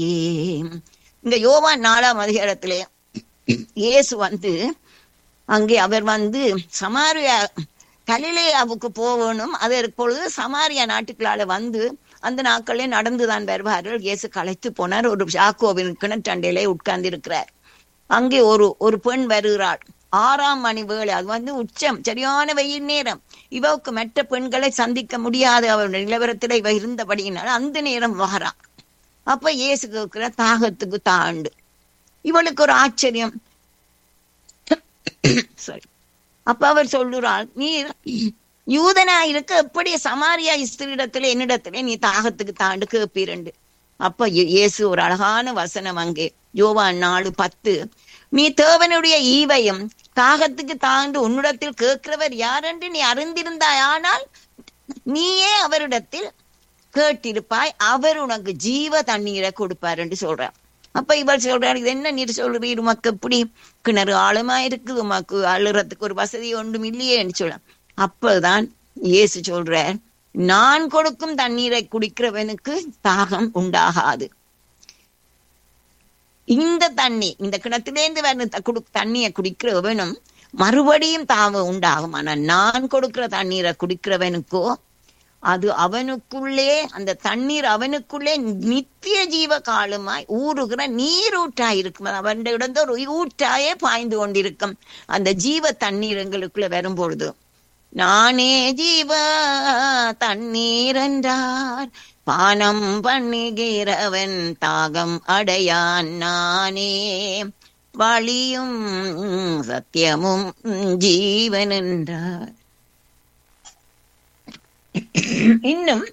இங்க யோவான் 4ஆம் அதிகாரத்திலே இயேசு அங்கே அவர் சமாரியா கலிலேயாவுக்கு போகணும். அதற்பொழுது சமாரியா நாட்டுக்களால அந்த நாட்களே நடந்துதான் வருவார்கள். இயேசு களைத்து போனார். ஒரு யாக்கோபின் கிணற்றண்டையிலே உட்கார்ந்து இருக்கிறார். அங்கே ஒரு பெண் வருகிறாள். 6ஆம் மணி வேளை. அது உச்சம், சரியான வெயில் நேரம். இவவுக்கு மற்ற பெண்களை சந்திக்க முடியாது அவருடைய நிலவரத்தில் இவ இருந்தபடியினால் அந்த நேரம் வாரா. அப்ப இயேசு கேட்கிற தாகத்துக்கு தாண்டு. இவளுக்கு ஒரு ஆச்சரியம். சரி, அப்ப அவர் சொல்லுறாள், நீர் யூதனா இருக்க எப்படி சமாரியா ஸ்திரீடத்துல என்னிடத்துல நீ தாகத்துக்கு தாண்டு கேப்பீரண்டு. அப்ப இயேசு ஒரு அழகான வசனம் அங்கே யோவான் 4:10, நீ தேவனுடைய ஈவையும் தாகத்துக்கு தாண்டு உன்னிடத்தில் கேட்கிறவர் யாரென்று நீ அறிந்திருந்தாய், ஆனால் நீயே அவரிடத்தில் கேட்டிருப்பாய், அவர் உனக்கு ஜீவ தண்ணீரை கொடுப்பார் என்று சொல்றார். அப்ப இவர் சொல்றாரு, இது என்ன நீர் சொல்றீர், உமக்கு எப்படி கிணறு ஆழமா இருக்குது, உமக்கு அழுறதுக்கு ஒரு வசதி ஒன்றும் இல்லையே என்று சொல்ல. அப்பதான் இயேசு சொல்றார், நான் கொடுக்கும் தண்ணீரை குடிக்கிறவனுக்கு தாகம் உண்டாகாது. இந்த கிணத்திலேந்து தண்ணியை குடிக்கிறவனும் மறுபடியும் தாகம் உண்டாகும். ஆனா நான் கொடுக்கிற தண்ணீரை குடிக்கிறவனுக்கோ அது அவனுக்குள்ளே, அந்த தண்ணீர் அவனுக்குள்ளே நித்திய ஜீவ காலமாய் ஊறுகிற நீரூற்றாய் இருக்கும். அவன் இடந்த ஒரு ஊற்றாயே பாய்ந்து கொண்டிருக்கும். அந்த ஜீவ தண்ணீர் எங்களுக்குள்ள வரும்பொழுது, நானே ஜீவ தண்ணீர் என்றார், பானம் பண்ணுகிறவன் தாகம் அடையான், நானே வழியும் சத்தியமும் ஜீவன் என்றார். இன்னும்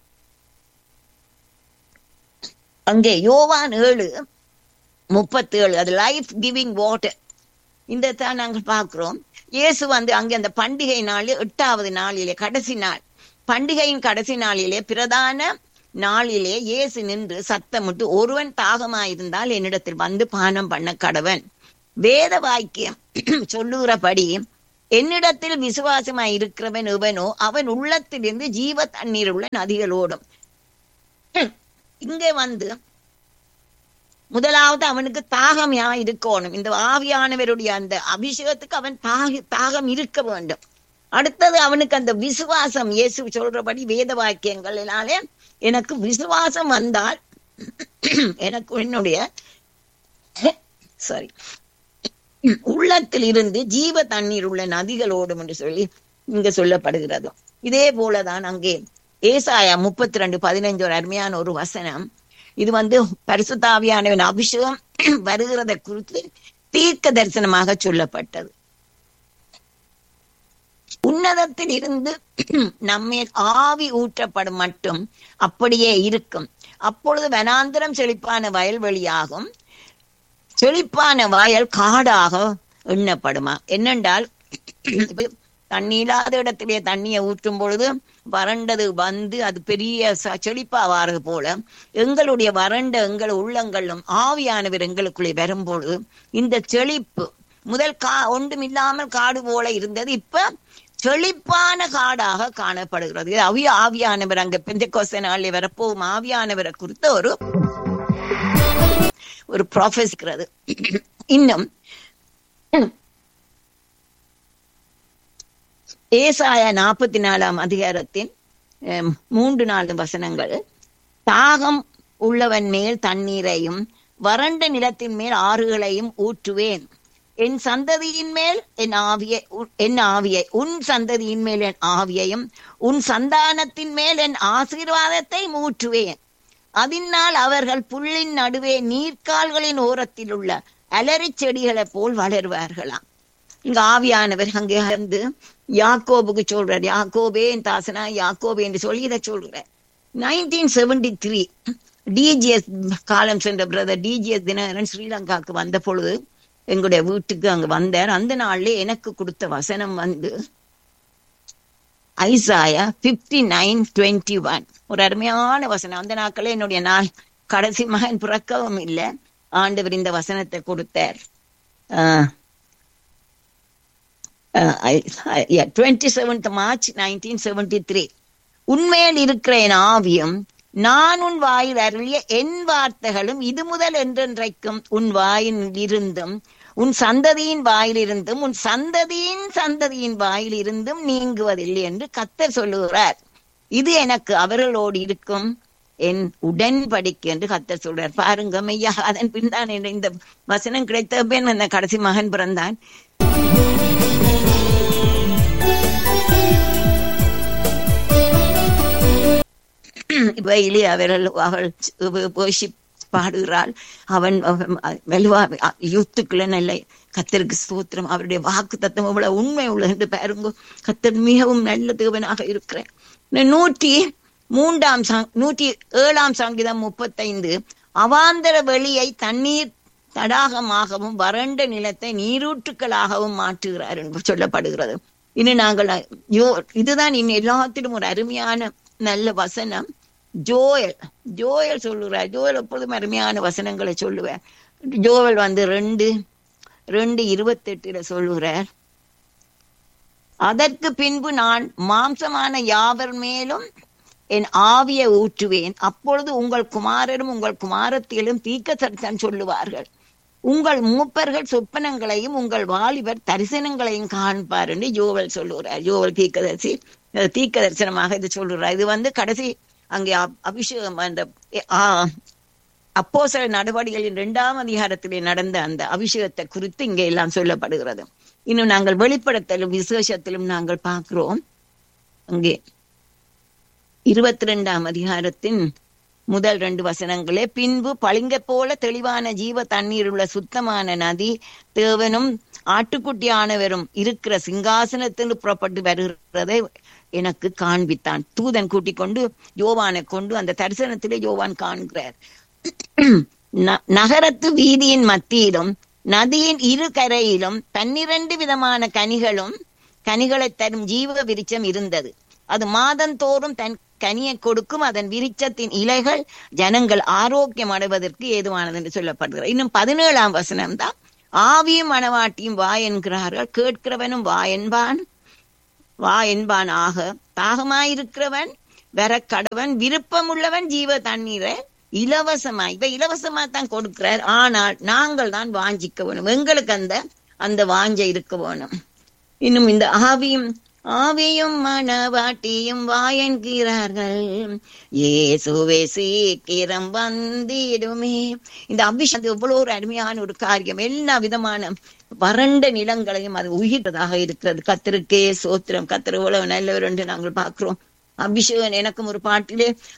அங்கே யோவான் 7:37, அது லைஃப் கிவிங் வாட்டர். இந்த தான் நாங்கள் பார்க்கிறோம். இயேசு அங்கே அந்த பண்டிகை நாள் 8வது நாளிலே, கடைசி நாள், பண்டிகையின் கடைசி நாளிலே, பிரதான நாளிலே இயேசு நின்று சத்தமிட்டு, ஒருவன் தாகமாயிருந்தால் என்னிடத்தில் பானம் பண்ண கடவன். வேத வாக்கியம் சொல்லுகிறபடி என்னிடத்தில் விசுவாசமாய் இருக்கிறவன் எவனோ அவன் உள்ளத்திலிருந்து ஜீவ தண்ணீர் உள்ள நதிகளோடும். இங்கே முதலாவது அவனுக்கு தாகம் இருக்கணும். இந்த ஆவியானவருடைய அந்த அபிஷேகத்துக்கு அவன் தாகம் இருக்க வேண்டும். அடுத்தது அவனுக்கு அந்த விசுவாசம், இயேசு சொல்றபடி வேத வாக்கியங்களினாலே எனக்கு விசுவாசம் வந்தால் எனக்கு என்னுடைய உள்ளத்தில் இருந்து ஜீவ தண்ணீர் உள்ள நதிகளோடும் என்று சொல்லி இங்க சொல்லப்படுகிறது. இதே போலதான் அங்கே ஏசாயா 32:15 ஒரு அருமையான ஒரு வசனம். இது பரிசுத்த ஆவியானவன் அபிஷேகம் வருகிறதை குறித்து தீர்க்க தரிசனமாக சொல்லப்பட்டது. உன்னதத்தில் இருந்து நம்மை ஆவி ஊற்றப்படும் மட்டும் அப்படியே இருக்கும். அப்பொழுது வனாந்திரம் செழிப்பான வயல்வெளியாகும், செழிப்பான வயல் காடாக எண்ணப்படுமா. என்னென்றால், தண்ணி இல்லாத இடத்திலே தண்ணியை ஊற்றும் பொழுது வறண்டது அது பெரிய செழிப்பா வாரது போல எங்களுடைய எங்கள் உள்ளங்களும் ஆவியானவர் எங்களுக்குள்ளே வரும்பொழுது இந்த செழிப்பு முதல் ஒன்றும் இல்லாமல் காடு போல இருந்தது, இப்ப செழிப்பான காடாக காணப்படுகிறது. ஆவியானவர் அங்க பெந்தெக்கோஸ்தே நாளிலே வரப்போகும் ஆவியானவரை குறித்த ஒரு ப்ராஃபஸிக்கிறது. இன்னும் ஏசாயா 44ஆம் அதிகாரத்தின் 3-4 வசனங்கள், தாகம் உள்ளவன் மேல் தண்ணீரையும் வறண்ட நிலத்தின் மேல் ஆறுகளையும் ஊற்றுவேன், என் சந்ததியின் மேல் என் ஆவியை உன் சந்ததியின் மேல் என் ஆவியையும் உன் சந்தானத்தின் மேல் என் ஆசீர்வாதத்தை ஊற்றுவேன், அதனால் அவர்கள் புல்லின் நடுவே நீர்க்கால்களின் ஓரத்தில் உள்ள அலரி செடிகளை போல் வளருவார்களாம். இங்க ஆவியானவர் அங்கே யாக்கோபுக்கு சொல்றார், யாக்கோபே என் தாசனா யாக்கோபே என்று சொல்லி இதை சொல்றார். 1973 டிஜிஎஸ் காலம் சென்ற பிரதர் டிஜிஎஸ் தினகரன் ஸ்ரீலங்காவுக்கு வந்த பொழுது எங்களுடைய வீட்டுக்கு அங்க வந்தார். அந்த நாள்ல எனக்கு கொடுத்த வசனம் ஐசாயா 59:21 ஒரு அருமையான வசனம். அந்த நாட்களே என்னுடைய கடைசி மகன் பிறக்கவும் இல்லை, ஆண்டவர் இந்த வசனத்தை கொடுத்தார். 27th March 1973. உண்மையில் இருக்கிற என் ஆவியும் நான் உன் வாயில் அருளிய என் வார்த்தைகளும் இது முதல் என்றென்றைக்கும் உன் வாயில் இருந்தும் உன் சந்ததியின் வாயிலிருந்தும் உன் சந்ததியின் வாயிலிருந்தும் நீங்குவதில்லை என்று கர்த்தர் சொல்லுகிறார். இது எனக்கு அவர்களோடு இருக்கும் என் உடன்படிக்கை என்று கர்த்தர் சொல்றார். பாருங்க மையா, அதன் பின் தான் இந்த வசனம் கிடைத்த பின் அந்த கடைசி மகன் பிறந்தான். வயலி அவள் பாடுகிறாள். அவன் வலுவா யூத்துக்குள்ள நல்ல கர்த்தருக்கு ஸ்தோத்திரம். அவருடைய வாக்கு தத்துவம் இவ்வளவு உண்மை உள்ளது என்று பாருங்க. கர்த்தர் மிகவும் நல்ல தேவனாக இருக்கிறேன். 107 சங்கீதம் 35 அவாந்தர வெளியை தண்ணீர் தடாகமாகவும் வறண்ட நிலத்தை நீரூற்றுக்களாகவும் மாற்றுகிறார் என்று சொல்லப்படுகிறது. இனி நாங்கள் இதுதான் இன்னும் எல்லாத்திலும் ஒரு அருமையான நல்ல வசனம். ஜோயல் சொல்லுறார். ஜோயல் எப்பொழுதும் அருமையான வசனங்களை சொல்லுவார். ஜோயல் 2:28 சொல்லுகிறார், அதற்கு பின்பு நான் மாம்சமான யாவர் மேலும் என் ஆவியை ஊற்றுவேன். அப்பொழுது உங்கள் குமாரரும் உங்கள் குமாரத்திலும் தீர்க்கதரிசனம் சொல்லுவார்கள். உங்கள் மூப்பர்கள் சொப்பனங்களையும் உங்கள் வாலிபர் தரிசனங்களையும் காண்பார் என்று யோவேல் சொல்லுகிறார். யோவேல் தீர்க்க தரிசனமாக இது சொல்லுறார். இது கடைசி அங்கே அபிஷேகம் அந்த அப்போஸ்தலர் நடவடிக்கைகளின் 2ஆம் அதிகாரத்திலே நடந்த அந்த அபிஷேகத்தை குறித்து இங்கே எல்லாம் சொல்லப்படுகிறது. இன்னும் நாங்கள் வெளிப்படுத்தலும் விசேஷத்திலும் நாங்கள் பார்க்கிறோம். அங்கே 22ஆம் அதிகாரத்தின் முதல் 2 வசனங்களே, பின்பு பளிங்க போல தெளிவான ஜீவ தண்ணீர் உள்ள சுத்தமான நதி தேவனும் ஆட்டுக்குட்டியானவரும் இருக்கிற சிங்காசனத்தில் புறப்பட்டு வருகிறதை எனக்கு காண்பித்தான். தூதன் கூட்டிக் கொண்டு யோவானை கொண்டு அந்த தரிசனத்திலே யோவான் காண்கிறார். நகரத்து வீதியின் மத்தியிலும் நதியின் இரு கரையிலும் 12 விதமான கனிகளை தரும் ஜீவ விருட்சம் இருந்தது. அது மாதந்தோறும் தன் கனியை கொடுக்கும். அதன் விருட்சத்தின் இலைகள் ஜனங்கள் ஆரோக்கியம் அடைவதற்கு ஏதுவானது என்று சொல்லப்படுகிறது. இன்னும் 17ஆம் வசனம் தான், ஆவியும் மணவாட்டியும் வா என்கிறார்கள், கேட்கிறவனும் வா என்பான் ஆக, தாகமாயிருக்கிறவன் வர கடவன், விருப்பம் உள்ளவன் ஜீவ தண்ணீரை இலவசமா தான் கொடுக்கிறார். ஆனால் நாங்கள் தான் வாஞ்சிக்க வேணும். எங்களுக்கு அந்த வாஞ்சை இருக்க வேணும். இன்னும் இந்த ஆவியும் மணவாட்டியும் வாயன்கிறார்கள், இயேசுவே சீக்கிரம் வந்திடுமே. இந்த அபிஷேகம் எவ்வளவு ஒரு அருமையான ஒரு காரியம். எல்லா விதமான வறண்ட நிலங்களையும் அது உயிர்த்ததாக இருக்கிறது. கர்த்தருக்கே சோத்திரம். கர்த்தர் எவ்வளவு நல்லவர் என்று நாங்கள் பார்க்கிறோம். அபிஷேகம் எனக்கும் ஒரு பாட்டிலே